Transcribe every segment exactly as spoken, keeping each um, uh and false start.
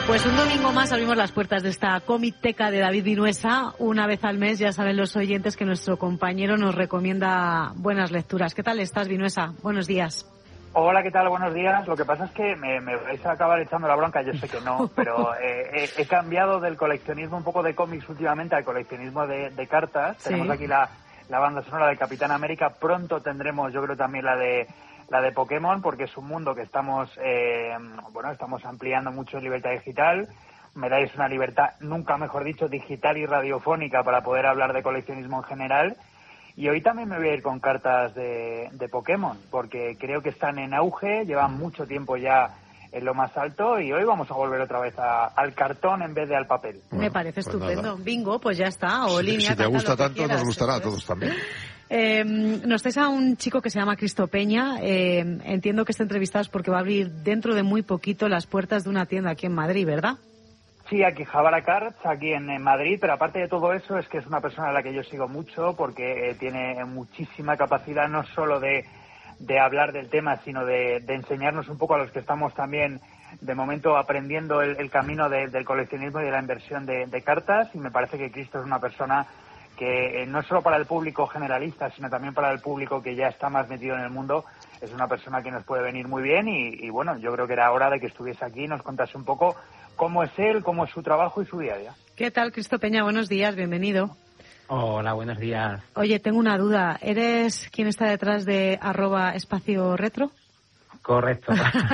Pues un domingo más abrimos las puertas de esta Comicteca de David Vinuesa. Una vez al mes ya saben los oyentes que nuestro compañero nos recomienda buenas lecturas. ¿Qué tal estás, Vinuesa? Buenos días. Hola, ¿qué tal? Buenos días. Lo que pasa es que me, me vais a acabar echando la bronca, yo sé que no, pero eh, he, he cambiado del coleccionismo un poco de cómics últimamente al coleccionismo de, de cartas. Sí. Tenemos aquí la, la banda sonora de Capitán América. Pronto tendremos, yo creo, también la de la de Pokémon, porque es un mundo que estamos, eh, bueno, estamos ampliando mucho en libertad digital. Me dais una libertad, nunca mejor dicho, digital y radiofónica para poder hablar de coleccionismo en general. Y hoy también me voy a ir con cartas de, de Pokémon, porque creo que están en auge, llevan mucho tiempo ya en lo más alto, y hoy vamos a volver otra vez a, al cartón en vez de al papel. Bueno, me parece pues estupendo. Nada. Bingo, pues ya está. O si, línea, si te gusta tanto, quieras, nos gustará a todos también. Eh, nos traes a un chico que se llama Cristo Peña. Eh, entiendo que está entrevistado es porque va a abrir dentro de muy poquito las puertas de una tienda aquí en Madrid, ¿verdad? Sí, aquí Javara Cards, aquí en, en Madrid, pero aparte de todo eso es que es una persona a la que yo sigo mucho porque eh, tiene muchísima capacidad no solo de, de hablar del tema, sino de, de enseñarnos un poco a los que estamos también de momento aprendiendo el, el camino de, del coleccionismo y de la inversión de, de cartas, y me parece que Cristo es una persona que eh, no solo para el público generalista, sino también para el público que ya está más metido en el mundo, es una persona que nos puede venir muy bien y, y bueno, yo creo que era hora de que estuviese aquí y nos contase un poco cómo es él, cómo es su trabajo y su día a día. ¿Qué tal, Cristo Peña? Buenos días, bienvenido. Hola, buenos días. Oye, tengo una duda. ¿Eres quien está detrás de arroba espacio retro? Correcto.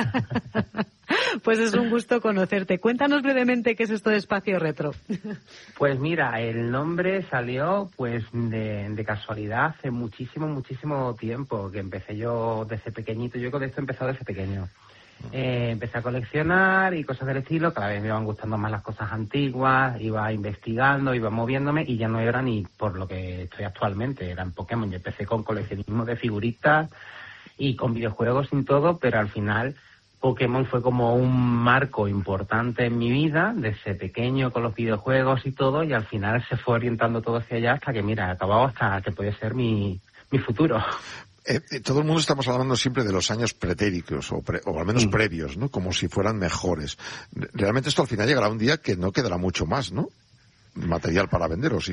Pues es un gusto conocerte. Cuéntanos brevemente qué es esto de Espacio Retro. Pues mira, el nombre salió pues de, de casualidad hace muchísimo, muchísimo tiempo, que empecé yo desde pequeñito. Yo con esto he empezado desde pequeño. Eh, empecé a coleccionar y cosas del estilo, cada vez me iban gustando más las cosas antiguas, iba investigando, iba moviéndome y ya no era ni por lo que estoy actualmente, era en Pokémon. Yo empecé con coleccionismo de figuritas y con videojuegos y todo, pero al final Pokémon fue como un marco importante en mi vida, desde pequeño con los videojuegos y todo, y al final se fue orientando todo hacia allá hasta que, mira, ha acabado hasta que puede ser mi, mi futuro. Eh, eh, todo el mundo estamos hablando siempre de los años pretéricos, o, pre, o al menos mm. previos, ¿no? Como si fueran mejores. Realmente esto al final llegará un día que no quedará mucho más, ¿no? Material para vender, ¿o sí?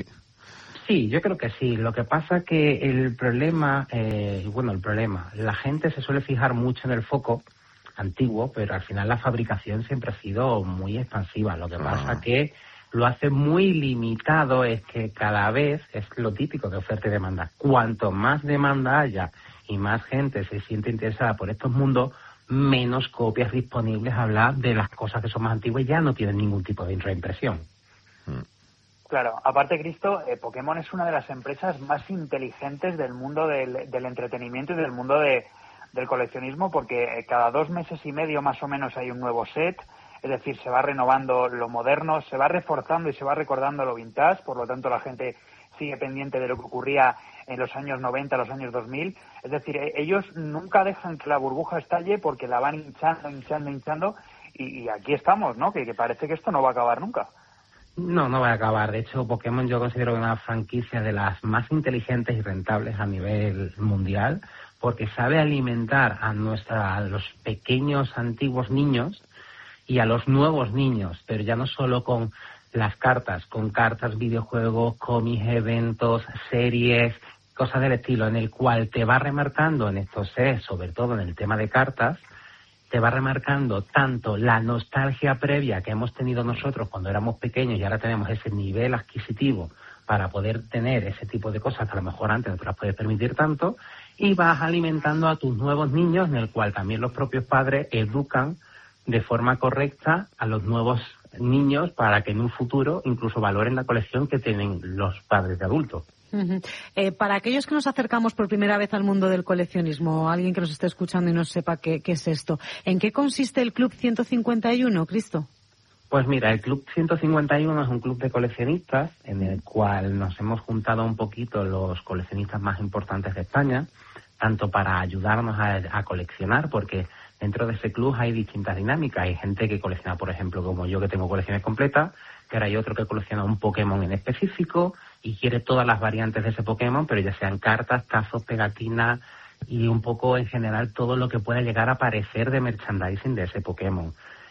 Sí, yo creo que sí. Lo que pasa que el problema, eh, bueno, el problema, la gente se suele fijar mucho en el foco antiguo, pero al final la fabricación siempre ha sido muy expansiva. Lo que pasa ah. que lo hace muy limitado, es que cada vez es lo típico de oferta y demanda. Cuanto más demanda haya y más gente se siente interesada por estos mundos, menos copias disponibles hablar de las cosas que son más antiguas y ya no tienen ningún tipo de reimpresión. Mm. Claro, aparte, Cristo, eh, Pokémon es una de las empresas más inteligentes del mundo del, del entretenimiento y del mundo de, del coleccionismo, porque cada dos meses y medio más o menos hay un nuevo set, es decir, se va renovando lo moderno, se va reforzando y se va recordando lo vintage, por lo tanto la gente sigue pendiente de lo que ocurría en los años noventa, los años dos mil, es decir, ellos nunca dejan que la burbuja estalle porque la van hinchando, hinchando, hinchando, y, y aquí estamos, ¿no?, que, que parece que esto no va a acabar nunca. No, no va a acabar. De hecho, Pokémon yo considero una franquicia de las más inteligentes y rentables a nivel mundial, porque sabe alimentar a nuestra, a los pequeños, antiguos niños y a los nuevos niños, pero ya no solo con las cartas, con cartas, videojuegos, cómics, eventos, series, cosas del estilo, en el cual te va remarcando en estos sets, sobre todo en el tema de cartas, te va remarcando tanto la nostalgia previa que hemos tenido nosotros cuando éramos pequeños y ahora tenemos ese nivel adquisitivo para poder tener ese tipo de cosas que a lo mejor antes no te las puedes permitir tanto, y vas alimentando a tus nuevos niños, en el cual también los propios padres educan de forma correcta a los nuevos niños para que en un futuro incluso valoren la colección que tienen los padres de adultos. Uh-huh. Eh, para aquellos que nos acercamos por primera vez al mundo del coleccionismo, alguien que nos esté escuchando y no sepa qué, qué es esto, ¿en qué consiste el Club ciento cincuenta y uno, Cristo? Pues mira, el Club ciento cincuenta y uno es un club de coleccionistas en el cual nos hemos juntado un poquito los coleccionistas más importantes de España, tanto para ayudarnos a, a coleccionar, porque dentro de ese club hay distintas dinámicas. Hay gente que colecciona, por ejemplo, como yo, que tengo colecciones completas, pero hay otro que colecciona un Pokémon en específico y quiere todas las variantes de ese Pokémon, pero ya sean cartas, tazos, pegatinas y un poco en general todo lo que pueda llegar a aparecer de merchandising de ese Pokémon.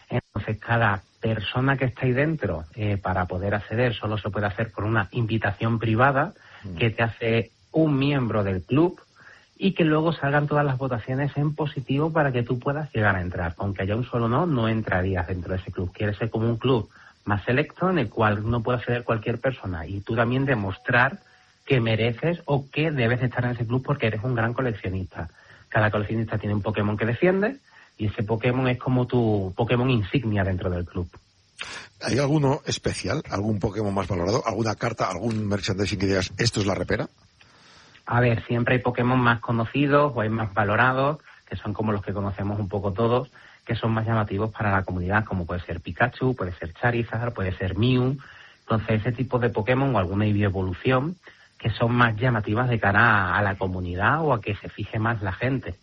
Entonces, cada persona que está ahí dentro, eh, para poder acceder, solo se puede hacer por una invitación privada que te hace un miembro del club y que luego salgan todas las votaciones en positivo para que tú puedas llegar a entrar. Aunque haya un solo no, no entrarías dentro de ese club. Quiere ser como un club más selecto en el cual no puede acceder cualquier persona y tú también demostrar que mereces o que debes estar en ese club porque eres un gran coleccionista. Cada coleccionista tiene un Pokémon que defiende y ese Pokémon es como tu Pokémon insignia dentro del club. ¿Hay alguno especial? ¿Algún Pokémon más valorado? ¿Alguna carta, algún merchandising que digas, esto es la repera? A ver, siempre hay Pokémon más conocidos o hay más valorados, que son como los que conocemos un poco todos, que son más llamativos para la comunidad, como puede ser Pikachu, puede ser Charizard, puede ser Mew. Entonces, ese tipo de Pokémon o alguna bioevolución que son más llamativas de cara a, a la comunidad o a que se fije más la gente.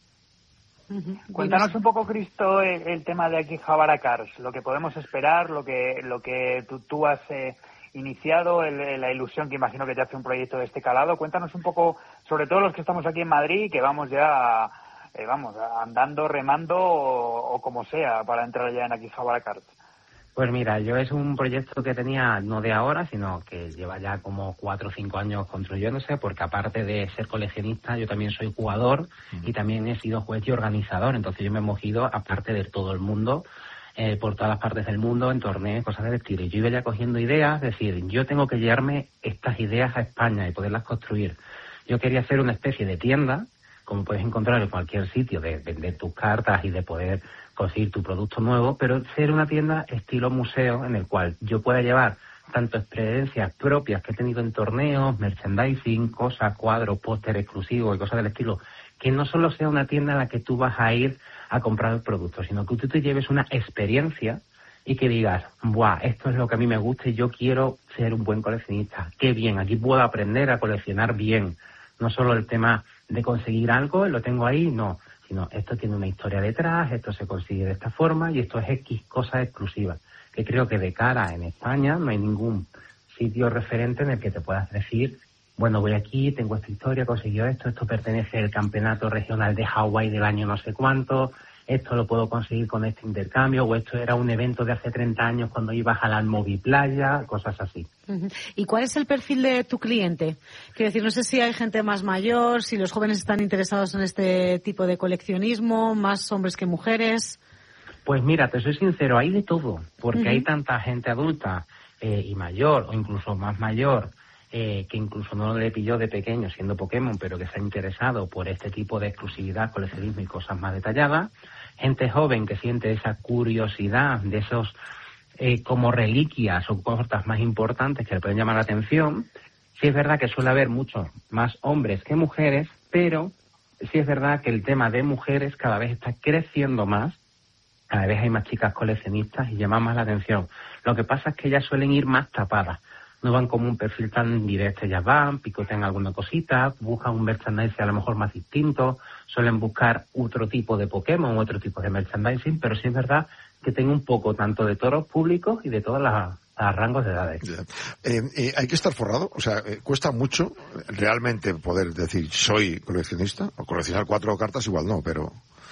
Uh-huh. Cuéntanos un poco, Cristo, el, el tema de Akihabara Cars, lo que podemos esperar, lo que lo que tú, tú has eh, iniciado, el, la ilusión que imagino que te hace un proyecto de este calado. Cuéntanos un poco, sobre todo los que estamos aquí en Madrid, que vamos ya, eh, vamos, andando, remando o, o como sea para entrar ya en Akihabara Cars. Pues mira, yo es un proyecto que tenía no de ahora, sino que lleva ya como cuatro o cinco años construyéndose, porque aparte de ser coleccionista, yo también soy jugador y también he sido juez y organizador. Entonces yo me he movido, aparte de todo el mundo, eh, por todas las partes del mundo, en torneos, cosas del estilo. Y yo iba ya cogiendo ideas, es decir, yo tengo que llevarme estas ideas a España y poderlas construir. Yo quería hacer una especie de tienda, como puedes encontrar en cualquier sitio, de vender tus cartas y de poder conseguir tu producto nuevo, pero ser una tienda estilo museo en el cual yo pueda llevar tanto experiencias propias que he tenido en torneos, merchandising, cosas, cuadros, póster exclusivos y cosas del estilo, que no solo sea una tienda en la que tú vas a ir a comprar el producto, sino que tú te lleves una experiencia y que digas, ¡buah! Esto es lo que a mí me gusta y yo quiero ser un buen coleccionista. ¡Qué bien! Aquí puedo aprender a coleccionar bien. No solo el tema de conseguir algo, lo tengo ahí, no, sino esto tiene una historia detrás, esto se consigue de esta forma y esto es X cosas exclusivas, que creo que de cara en España no hay ningún sitio referente en el que te puedas decir, bueno, voy aquí, tengo esta historia, consiguió esto, esto pertenece al campeonato regional de Hawái del año no sé cuánto, esto lo puedo conseguir con este intercambio, o esto era un evento de hace treinta años cuando ibas a la Almoviplaya, cosas así. Uh-huh. ¿Y cuál es el perfil de tu cliente? Quiero decir, no sé si hay gente más mayor, si los jóvenes están interesados en este tipo de coleccionismo, más hombres que mujeres. Pues mira, te soy sincero, hay de todo, porque uh-huh. hay tanta gente adulta eh, y mayor, o incluso más mayor, eh, que incluso no le pilló de pequeño siendo Pokémon, pero que se ha interesado por este tipo de exclusividad, coleccionismo y cosas más detalladas. Gente joven que siente esa curiosidad de esos eh, como reliquias o cosas más importantes que le pueden llamar la atención. Sí es verdad que suele haber muchos más hombres que mujeres, pero sí es verdad que el tema de mujeres cada vez está creciendo más. Cada vez hay más chicas coleccionistas y llaman más la atención. Lo que pasa es que ellas suelen ir más tapadas. No van como un perfil tan directo, ellas van, picotean alguna cosita, buscan un merchandising a lo mejor más distinto, suelen buscar otro tipo de Pokémon, otro tipo de merchandising, pero sí es verdad que tengo un poco tanto de toros públicos y de todos los rangos de edades. Eh, eh, ¿Hay que estar forrado? O sea, eh, ¿cuesta mucho realmente poder decir soy coleccionista? O coleccionar cuatro cartas igual no, pero...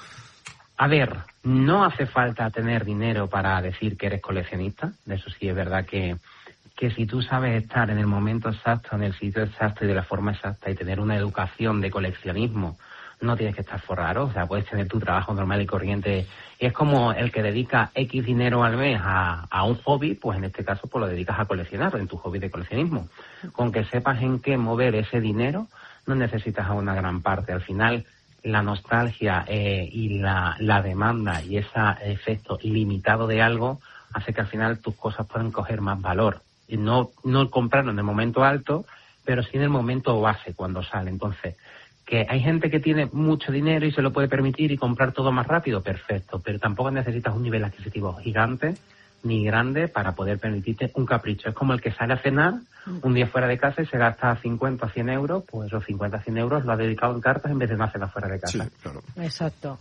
A ver, no hace falta tener dinero para decir que eres coleccionista, de eso sí es verdad que... que si tú sabes estar en el momento exacto, en el sitio exacto y de la forma exacta y tener una educación de coleccionismo, no tienes que estar forrado, o sea, puedes tener tu trabajo normal y corriente. Y es como el que dedica X dinero al mes a, a un hobby, pues en este caso pues lo dedicas a coleccionar, en tu hobby de coleccionismo. Con que sepas en qué mover ese dinero, no necesitas a una gran parte. Al final, la nostalgia eh, y la, la demanda y ese efecto limitado de algo hace que al final tus cosas puedan coger más valor. Y no, no comprarlo en el momento alto, pero sí en el momento base cuando sale. Entonces, que hay gente que tiene mucho dinero y se lo puede permitir y comprar todo más rápido, perfecto, pero tampoco necesitas un nivel adquisitivo gigante ni grande para poder permitirte un capricho. Es como el que sale a cenar un día fuera de casa y se gasta cincuenta o cien euros, pues esos cincuenta o cien euros lo ha dedicado en cartas en vez de no hacerla fuera de casa. Sí, claro. Exacto.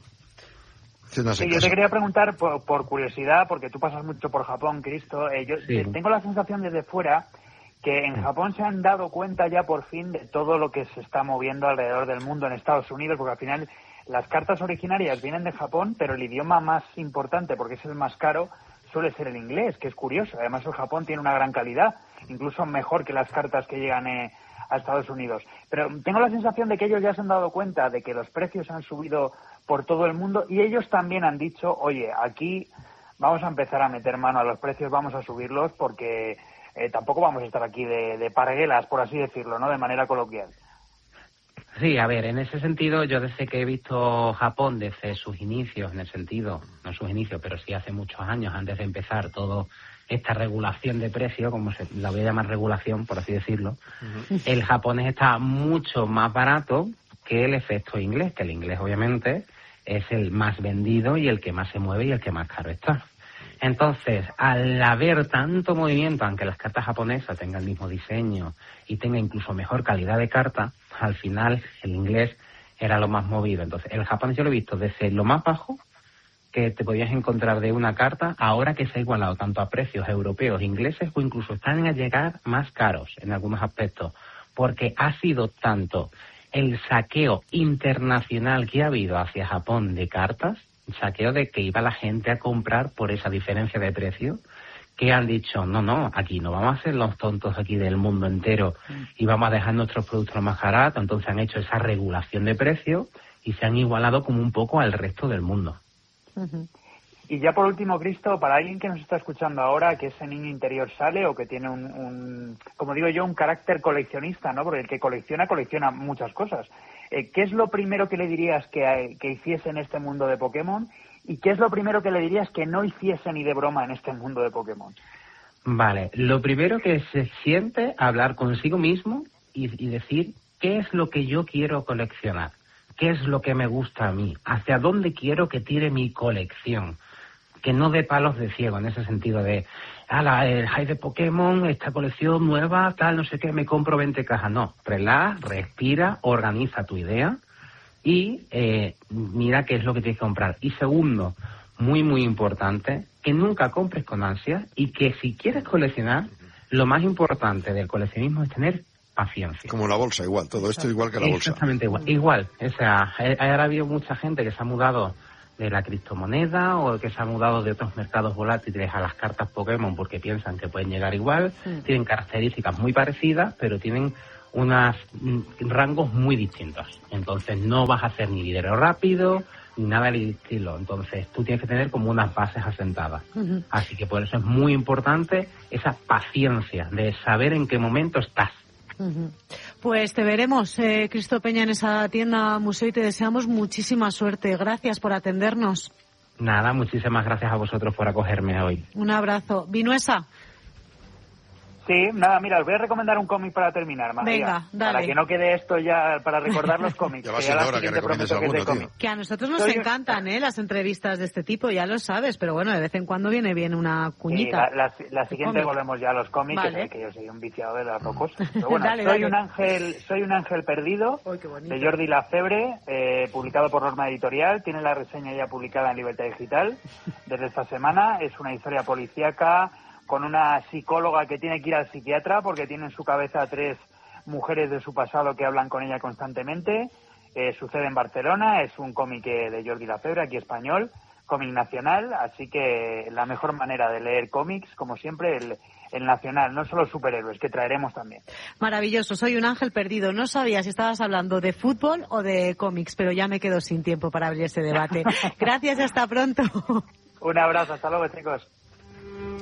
Sí, yo te quería preguntar, por, por curiosidad, porque tú pasas mucho por Japón, Cristo, eh, yo sí. tengo la sensación desde fuera que en Japón se han dado cuenta ya por fin de todo lo que se está moviendo alrededor del mundo en Estados Unidos, porque al final las cartas originarias vienen de Japón, pero el idioma más importante, porque es el más caro, suele ser el inglés, que es curioso. Además, el Japón tiene una gran calidad, incluso mejor que las cartas que llegan eh, a Estados Unidos. Pero tengo la sensación de que ellos ya se han dado cuenta de que los precios han subido por todo el mundo y ellos también han dicho, oye, aquí vamos a empezar a meter mano a los precios, vamos a subirlos porque eh, tampoco vamos a estar aquí de, de parguelas, por así decirlo, ¿no? De manera coloquial. Sí, a ver, en ese sentido, yo desde que he visto Japón, desde sus inicios, en el sentido, no sus inicios, pero sí hace muchos años, antes de empezar toda esta regulación de precio, como se la voy a llamar regulación, por así decirlo, uh-huh. El japonés está mucho más barato que el efecto inglés, que el inglés obviamente es el más vendido y el que más se mueve y el que más caro está. Entonces, al haber tanto movimiento, aunque las cartas japonesas tengan el mismo diseño y tengan incluso mejor calidad de carta, al final el inglés era lo más movido. Entonces, el japonés yo lo he visto desde lo más bajo que te podías encontrar de una carta, ahora que se ha igualado tanto a precios europeos, ingleses, o incluso están a llegar más caros en algunos aspectos, porque ha sido tanto el saqueo internacional que ha habido hacia Japón de cartas, saqueo de que iba la gente a comprar por esa diferencia de precio, que han dicho, no, no, aquí no vamos a ser los tontos aquí del mundo entero y vamos a dejar nuestros productos más baratos. Entonces han hecho esa regulación de precio y se han igualado como un poco al resto del mundo. Uh-huh. Y ya por último, Cristo, para alguien que nos está escuchando ahora, que ese niño interior sale o que tiene un, un como digo yo, un carácter coleccionista, ¿no? Porque el que colecciona, colecciona muchas cosas. Eh, ¿Qué es lo primero que le dirías que, que hiciese en este mundo de Pokémon? ¿Y qué es lo primero que le dirías que no hiciese ni de broma en este mundo de Pokémon? Vale, lo primero que se siente hablar consigo mismo y, y decir qué es lo que yo quiero coleccionar, qué es lo que me gusta a mí, hacia dónde quiero que tire mi colección. Que no dé palos de ciego, en ese sentido de, ala, el high de Pokémon, esta colección nueva, tal, no sé qué, me compro veinte cajas. No, relaja, respira, organiza tu idea y eh, mira qué es lo que tienes que comprar. Y segundo, muy, muy importante, que nunca compres con ansia y que si quieres coleccionar, lo más importante del coleccionismo es tener paciencia. Como la bolsa, igual, todo esto igual que la bolsa. Exactamente igual. Igual, o sea, ahora ha habido mucha gente que se ha mudado de la criptomoneda o que se ha mudado de otros mercados volátiles a las cartas Pokémon porque piensan que pueden llegar igual, sí. Tienen características muy parecidas, pero tienen unos rangos muy distintos. Entonces no vas a hacer ni dinero rápido, ni nada del estilo. Entonces tú tienes que tener como unas bases asentadas. Uh-huh. Así que por eso es muy importante esa paciencia de saber en qué momento estás. Uh-huh. Pues te veremos, eh, Cristo Peña, en esa tienda museo y te deseamos muchísima suerte. Gracias por atendernos. Nada, muchísimas gracias a vosotros por acogerme hoy. Un abrazo. Vinuesa. Sí, nada, mira, os voy a recomendar un cómic para terminar, María. Venga, dale. Para que no quede esto ya, para recordar los cómics. Ya va siendo hora que recomiendes alguno, tío. Que a nosotros nos Soy... encantan, ¿eh? Las entrevistas de este tipo, ya lo sabes, pero bueno, de vez en cuando viene bien una cuñita. Sí, la, la, la siguiente cómic. Volvemos ya a los cómics, vale. Que, que yo soy un viciado de las rocosas. Pero bueno, dale, soy dale. un ángel, soy un ángel perdido, oh, qué bonito. de Jordi Lafebre, eh, publicado por Norma Editorial. Tiene la reseña ya publicada en Libertad Digital desde esta semana. Es una historia policíaca con una psicóloga que tiene que ir al psiquiatra porque tiene en su cabeza a tres mujeres de su pasado que hablan con ella constantemente. Eh, sucede en Barcelona, es un cómic de Jordi Lafebre, aquí español, cómic nacional, así que la mejor manera de leer cómics, como siempre, el, el nacional, no solo superhéroes, que traeremos también. Maravilloso, soy un ángel perdido. No sabía si estabas hablando de fútbol o de cómics, pero ya me quedo sin tiempo para abrir ese debate. Gracias y hasta pronto. Un abrazo, hasta luego, chicos.